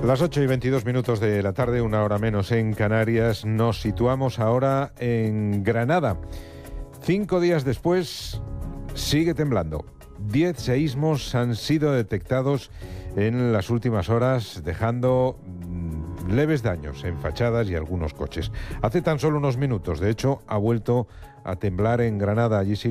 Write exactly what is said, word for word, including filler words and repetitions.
Las ocho y veintidós minutos de la tarde, una hora menos en Canarias, nos situamos ahora en Granada. Cinco días después, sigue temblando. Diez seísmos han sido detectados en las últimas horas, dejando mmm, leves daños en fachadas y algunos coches. Hace tan solo unos minutos, de hecho, ha vuelto a temblar en Granada. Allí sigue